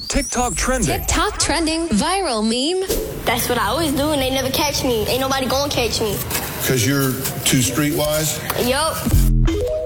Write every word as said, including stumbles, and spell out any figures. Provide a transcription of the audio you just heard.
TikTok trending. TikTok trending viral meme. That's what I always do, and they never catch me. Ain't nobody gonna catch me. Because you're too streetwise? Yup.